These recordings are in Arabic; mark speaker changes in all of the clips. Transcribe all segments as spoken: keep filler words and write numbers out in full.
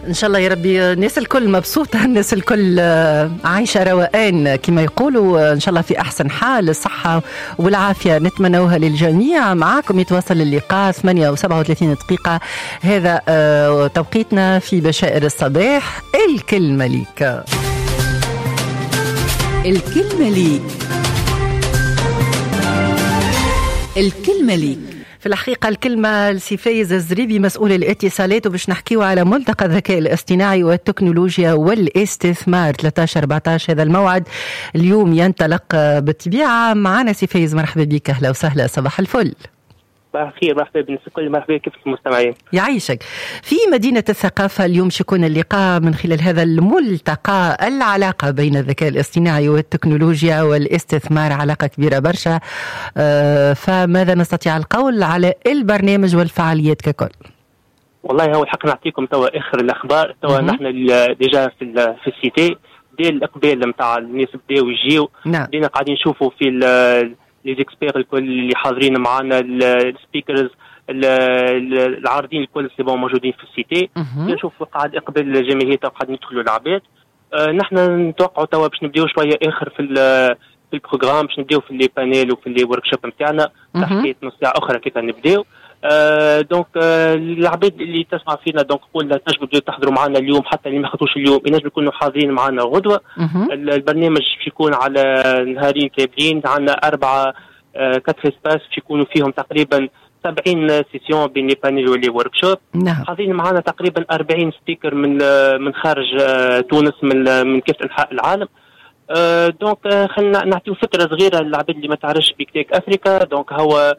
Speaker 1: إن شاء الله يا ربي الناس الكل مبسوطة، الناس الكل عايشة روقان كما يقولوا، إن شاء الله في أحسن حال، الصحة والعافية نتمنوها للجميع. معاكم يتواصل اللقاء ثمانية وسبعة وثلاثين دقيقة، هذا توقيتنا في بشائر الصباح. الكلمة ليك،
Speaker 2: الكلمة ليك، الكلمة ليك.
Speaker 1: في الحقيقة الكلمة لسي فايز الزريبي مسؤول الاتصالات، وباش نحكيو على ملتقى الذكاء الاصطناعي والتكنولوجيا والاستثمار ثلاثة عشر أربعة عشر. هذا الموعد اليوم ينطلق بالطبيعة. معنا سي فايز، مرحبا بك، أهلا وسهلا، صباح الفل.
Speaker 3: صباح الخير، مرحبا بالناس الكل، مرحبا كيف المستمعين.
Speaker 1: يعيشك. في مدينة الثقافة اليوم شكون اللقاء من خلال هذا الملتقى، العلاقة بين الذكاء الاصطناعي والتكنولوجيا والاستثمار علاقة كبيرة برشا. آه فماذا نستطيع القول على البرنامج والفعاليات ككل؟
Speaker 3: والله هو الحق نعطيكم توا آخر الأخبار. توا نحن ديجا في في السيتي ديال الإقبال نتاع الناس بداو يجيو.
Speaker 1: نعم.
Speaker 3: دينا قاعدين نشوفوا في لي زيكسبير الكل اللي حاضرين معنا، السبيكرز العارضين الكل سي بون موجودين في السيتي. نشوف قاعد اقبال الجماهير قاعد يدخلوا العباد. أه نحن نتوقعوا توا باش نبداو شويه اخر في في البروغرام، باش نبداو في لي بانيل وفي لي ورك شوب نتاعنا تحكيت نص ساعه اخرى كيف نبداو. أه دونك أه العباد اللي تسمع فينا دونك قول تنجموا تحضروا معنا اليوم، حتى اللي ما خدوش اليوم ينجموا يكونوا حاضرين معنا غدوه. البرنامج باش يكون على نهارين كاملين، عندنا اربعه كاتر سباس باش يكونوا فيهم تقريبا سبعين سيسيون بين لي بانيل ولي ورك شوب.
Speaker 1: نعم.
Speaker 3: حاضرين معنا تقريبا أربعين سبيكر من من خارج تونس، من من كافه انحاء العالم. أه دونك أه خلينا نعطيو فكره صغيره للعباد اللي ما تعرفش بيك تيك افريكا. دونك هو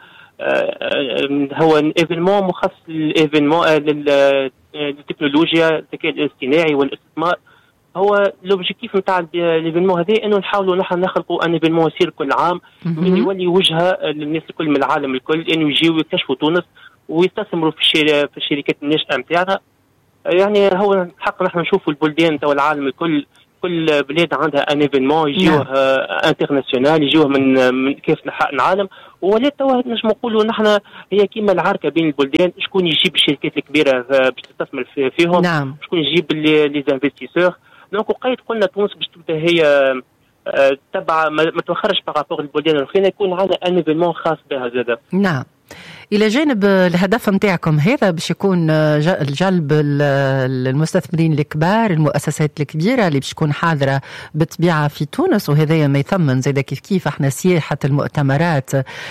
Speaker 3: أه هو ايفينمون مخصص للايفينمون للتكنولوجيا، الذكاء الاصطناعي والاستثمار. هو لوبجيكتيف نتاع الايفينمون هذا انه نحاولوا نحن نخلقوا ان ايفينمون يصير كل عام من يولي وجهه للناس الكل من العالم الكل، انه يجيو يكتشفوا تونس ويستثمروا في الشركات في الشركات الناشئه نتاعها. يعني هو حق نحن نشوفوا البلدان تاع العالم الكل، كل بلاد عندها ان ايفينمون يجيوه انترناسيونال، يجيوه من من كيف نحاء العالم. ولات توا نجم نقولوا نحن هي كيما العركه بين البلدان، شكون يجيب الشركات الكبيره باش تستثمر فيهم.
Speaker 1: نعم.
Speaker 3: شكون يجيب لي زانفستيسور. دونك وقيت قلنا تونس باش تبدا هي أه تبع ما توخرش بارابور البلدان الاخرين، يكون عندنا ان ايفينمون خاص بها زاده.
Speaker 1: نعم. إلى جانب الهدف متاعكم هذا باش يكون الجلب المستثمرين الكبار، المؤسسات الكبيرة اللي باش تكون حاضرة بالطبيعة في تونس، وهذا ما يثمن زيدا كيف كيف احنا سياحة المؤتمرات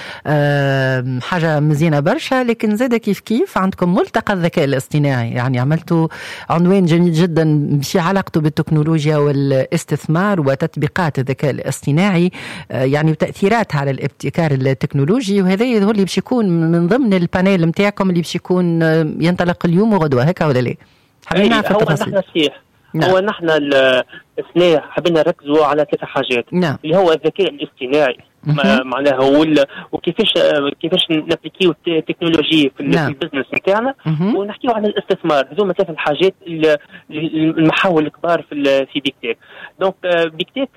Speaker 1: حاجة مزينة برشا. لكن زيدا كيف كيف عندكم ملتقى الذكاء الاصطناعي، يعني عملتوا عنوان جميل جدا في علاقته بالتكنولوجيا والاستثمار وتطبيقات الذكاء الاصطناعي، يعني وتأثيراتها على الابتكار التكنولوجي. وهذا هو اللي باش يكون من ضمن البانيل متاعكم اللي باش يكون ينطلق اليوم وغدوه، هكا ولا لا؟ حابين نعرف التفاصيل.
Speaker 3: هو نحن صحيح. نعم. هو نحن السنة حبينا نركزوا على ثلاث حاجات.
Speaker 1: نعم.
Speaker 3: اللي هو الذكاء الاصطناعي معناها وكيفاش كيفاش نابليكيو التكنولوجيا في, نعم. في البزنس نتاعنا، ونحكيو على الاستثمار. هذوما ثلاث الحاجات المحاور الكبار في في بيك تيك. دونك بيك تيك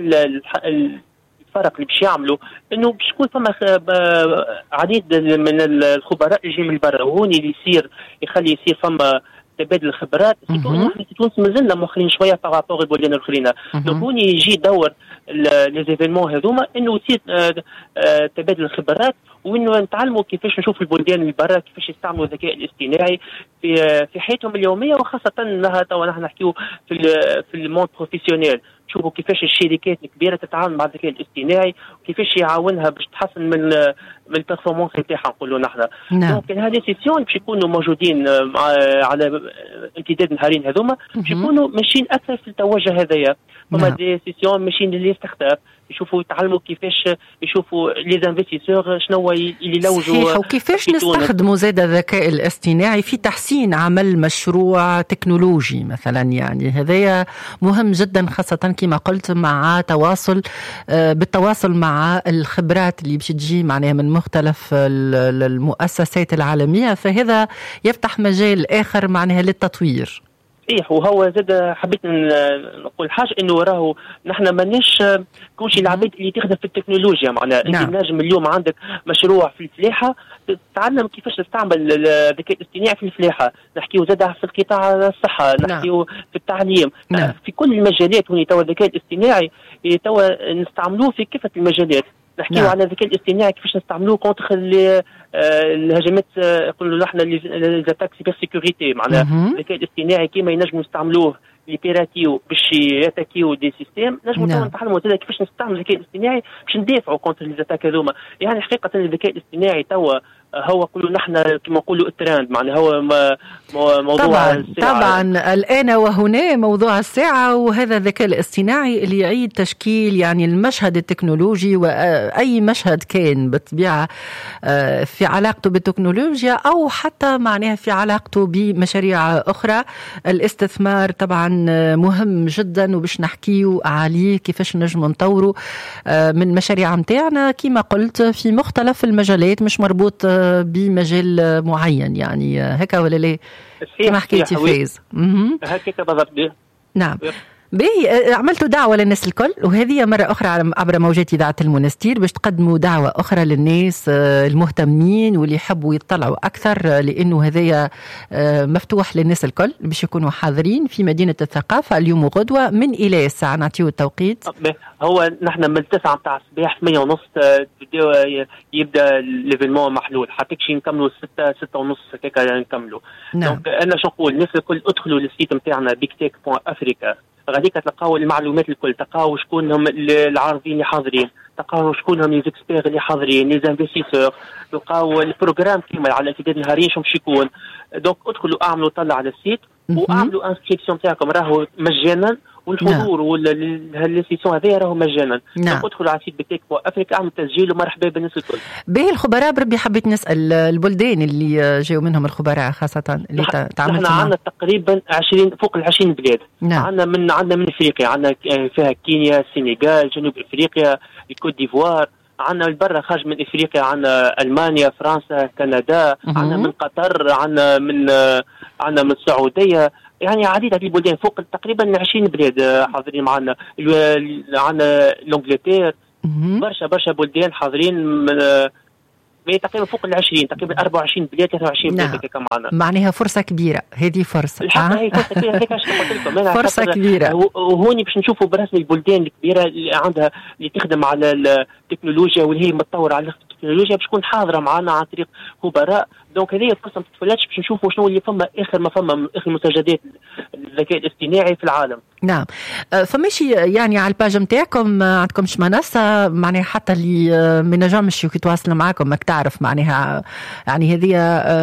Speaker 3: الفرق اللي باش يعملوا انه باش يكون فما عديد من الخبراء يجي من برا، وهوني اللي يصير يخلي يصير فما تبادل الخبرات. نحن في تونس مازلنا مؤخرين شويه بارابور البلدان الاخرين. دونك هوني يجي دور لي زيفينمون هذوما انه يصير تبادل الخبرات، وانه نتعلموا كيفاش نشوف البلدان اللي برا كيفاش يستعملوا الذكاء الاصطناعي في في حياتهم اليوميه، وخاصه انها توا نحن نحكيو في في الموند بروفيسيونيل. شوفوا كيفاش الشركات الكبيره تتعامل مع الذكاء الاصطناعي وكيفاش يعاونها باش تحسن من من البرفورمانس نتاعها نقولوا نحن.
Speaker 1: نعم.
Speaker 3: دونك هذه سيسيون باش يكونوا موجودين على امتداد النهارين هذوما، باش يكونوا ماشيين اكثر في التوجه هذايا. هما دي سيسيون ماشيين لي ستارت اب، يشوفوا يتعلموا كيفاش يشوفوا لي انفستيسور شنو اللي يلوجوا،
Speaker 1: وكيفاش نستخدموا زاد الذكاء الاصطناعي في تحسين عمل مشروع تكنولوجي مثلا. يعني هذايا مهم جدا، خاصة كما قلت مع تواصل بالتواصل مع الخبرات اللي باش تجي معناها من مختلف المؤسسات العالمية، فهذا يفتح مجال آخر معناها للتطوير.
Speaker 3: صحيح. وهو زاد حبيت نقول حاجه انه راهو نحن ماناش كل شيء العباد اللي تخدم في التكنولوجيا. معناها انت
Speaker 1: نعم.
Speaker 3: نجم اليوم عندك مشروع في الفلاحه تتعلم كيفاش تستعمل الذكاء الاصطناعي في الفلاحه، نحكيو زاد في القطاع الصحه، نحكيو نعم. في التعليم، نعم. في كل المجالات. هوني توا الذكاء الاصطناعي توا نستعملوه في كافه المجالات. نحكيو نعم. على الذكاء الاصطناعي كيفاش نستعملوه كونتر الهجمات، نقولوا نحن لي زاتاك سيبر سيكوريتي. معناها الذكاء الاصطناعي كيما ينجموا نستعملوه ليبيراتيو باش ياتاكيو دي سيستيم، نجموا نعم. نتعلموا زاد كيفاش نستعمل الذكاء الاصطناعي باش ندافعوا كونتر لي زاتاك هذوما. يعني حقيقه الذكاء الاصطناعي توا هو كله نحن كما نقولوا الترند. معناها هو موضوع
Speaker 1: طبعا
Speaker 3: الساعة.
Speaker 1: طبعا الآن وهنا موضوع الساعة، وهذا الذكاء الاصطناعي اللي يعيد تشكيل يعني المشهد التكنولوجي، وأي مشهد كان بالطبيعة في علاقته بالتكنولوجيا أو حتى معناها في علاقته بمشاريع أخرى. الاستثمار طبعا مهم جدا، وباش نحكيه عليه كيفاش نجم نطوره من مشاريع متاعنا كما قلت في مختلف المجالات، مش مربوط بمجال معين. يعني هكا ولا لا كما حكيتي فايز؟
Speaker 3: هكا بالضبط.
Speaker 1: نعم. باهي، عملتوا دعوة للناس الكل، وهذه مرة أخرى عبر موجات إذاعة المنستير باش تقدموا دعوة أخرى للناس المهتمين واللي يحبوا يطلعوا أكثر، لأنه هذا مفتوح للناس الكل باش يكونوا حاضرين في مدينة الثقافة اليوم وغدوة من إلى الساعة. نعطيو التوقيت.
Speaker 3: هو نحن من التسعة متاع الصباح ثمانية ونص يبدأ ليفينمون محلول حتى كشي نكملوا ستة ستة ونص هكاك نكملوا.
Speaker 1: نعم.
Speaker 3: دونك أنا شو نقول الناس الكل ادخلوا للسيت متاعنا بيكتيك بوان أفريكا، غاديك تلقاو المعلومات الكل، تلقاو شكون هم العارضين اللي حاضرين، تلقاو شكون هم لي زيكسبير اللي حاضرين، لي انفستيسور، تلقاو البروغرام كيما على الامتداد النهاري شو باش يكون. دونك ادخلوا اعملوا طلع على السيت واعملوا انسكريبسيون تاعكم راهو مجانا، والحضور والسيسيون هذه راهو مجانا.
Speaker 1: نعم.
Speaker 3: ادخلوا على السيت بتاعك افريكا اعملوا تسجيل ومرحبا بالناس الكل.
Speaker 1: باهي الخبراء بربي حبيت نسال البلدان اللي جاوا منهم الخبراء خاصه اللي تعاملت
Speaker 3: معهم. عندنا تقريبا عشرين فوق ال عشرين بلاد.
Speaker 1: نعم.
Speaker 3: عندنا من عندنا من افريقيا، عندنا فيها كينيا، السنغال، جنوب افريقيا، الكوت ديفوار. عندنا البرة خارج من افريقيا، عندنا المانيا، فرنسا، كندا، عندنا من قطر، عندنا من عندنا من السعوديه. يعني عديد هذه البلدان فوق تقريبا عشرين بلاد حاضرين معنا. عندنا الانجلتير، برشا برشا بلدان حاضرين من تقريبا فوق العشرين، تقريبا أربعة وعشرين بلاد ثلاثة وعشرين بلاد هكا معنا.
Speaker 1: معناها فرصة كبيرة، هذه فرصة
Speaker 3: الحق هي فرصة كبيرة هيك اش قلت لكم.
Speaker 1: فرصة كبيرة.
Speaker 3: وهوني باش نشوفوا برسمي البلدان الكبيرة اللي عندها اللي تخدم على التكنولوجيا واللي هي متطورة على التكنولوجيا باش تكون حاضرة معنا عن طريق خبراء. دونك هذه الفرصة ما تتفلتش باش نشوفوا شنو اللي فما آخر ما فما آخر منتجات الذكاء الاصطناعي في العالم.
Speaker 1: نعم. فماشي يعني على الباج نتاعكم عندكمش منصة معناها حتى اللي ما نجمش يتواصل معاكم ماك تعرف معناها يعني هذه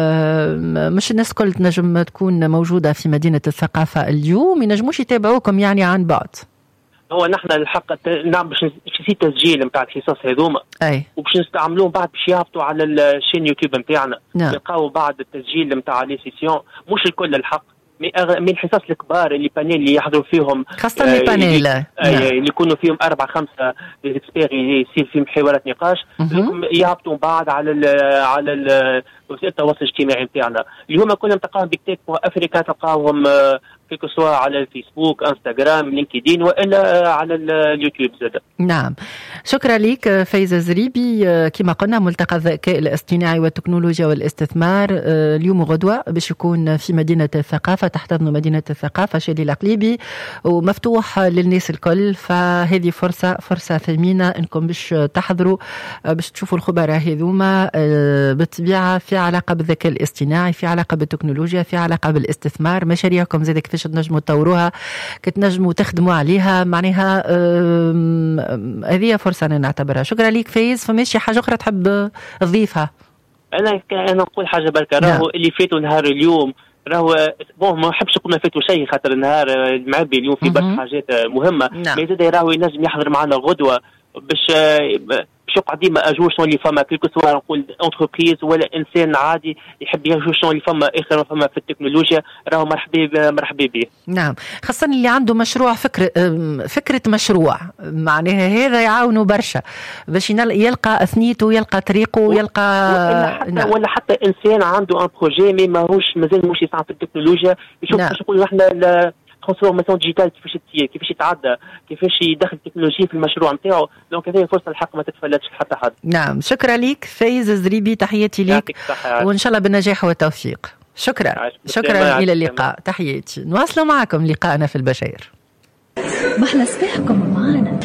Speaker 1: مش الناس كل تنجم تكون موجودة في مدينة الثقافة اليوم ينجموش يتابعوكم يعني عن بعد؟
Speaker 3: هو نحن الحق نعم باش نسي تسجيل نتاع الحصص هذوما،
Speaker 1: اي
Speaker 3: وباش نستعملوهم بعد باش يهبطوا على الشين يوتيوب نتاعنا.
Speaker 1: نعم.
Speaker 3: يلقاو بعد التسجيل نتاع لي سيسيون، مش الكل الحق من الحصص الكبار اللي بانيل اللي يحضروا فيهم،
Speaker 1: خاصة آه البانيل
Speaker 3: آه اللي يكونوا فيهم أربعة خمسة اكسبير يصير فيهم حوارات نقاش، يهبطوا بعد على ال على ال وسائل التواصل الاجتماعي نتاعنا اللي هما كلهم تلقاهم بكتاب افريكا، تلقاهم كيك سواء على الفيسبوك، انستغرام، لينكدين، والا على اليوتيوب زاد.
Speaker 1: نعم، شكرا لك فايزة زريبي. كما قلنا ملتقى الذكاء الاصطناعي والتكنولوجيا والاستثمار اليوم وغدوة باش يكون في مدينة الثقافة، تحتضن مدينة الثقافة شادي العقليبي، ومفتوح للناس الكل. فهذه فرصة فرصة ثمينة انكم باش تحضروا باش تشوفوا الخبراء هذوما بالطبيعة في علاقة بالذكاء الاصطناعي، في علاقة بالتكنولوجيا، في علاقة بالاستثمار. مشاريعكم زاد كيفاش تنجموا تطوروها، كتنجموا تخدموا عليها، معناها هذه فرصة أنا نعتبرها. شكرا ليك فايز. فماشي حاجة أخرى تحب تضيفها؟
Speaker 3: أنا أنا نقول حاجة بركة، راهو اللي فاتوا نهار اليوم راهو بون ما نحبش نقول ما فاتوا شيء، خاطر النهار المعبي اليوم في برشا حاجات مهمة.
Speaker 1: نعم.
Speaker 3: ما يزيد راهو ينجم يحضر معنا غدوة باش باش يقعد ديما اجور شنو اللي فما كيلكو سوا نقول انتربريز ولا انسان عادي يحب يجور شنو اللي فما اخر ما فما في التكنولوجيا راهو مرحبا مرحبا به.
Speaker 1: نعم، خاصة اللي عنده مشروع فكرة فكرة مشروع معناها هذا يعاونوا برشا باش يلقى اثنيته يلقى طريقه يلقى
Speaker 3: ولا حتى, نعم. ولا حتى انسان عنده ان بروجي مي ماهوش مازال مش يسعى في التكنولوجيا يشوف باش نقولوا احنا ترانسفورماسيون ديجيتال كيفاش تصير كيفاش يتعدى كيفاش يدخل التكنولوجيا في المشروع نتاعو. دونك هذه فرصه الحق ما تتفلتش حتى حد.
Speaker 1: نعم، شكرا لك فايز زريبي، تحياتي لك وان شاء الله بالنجاح والتوفيق. شكرا شكرا الى اللقاء، تحياتي. نواصل معكم لقاءنا في البشاير.
Speaker 2: محلى صباحكم معنا.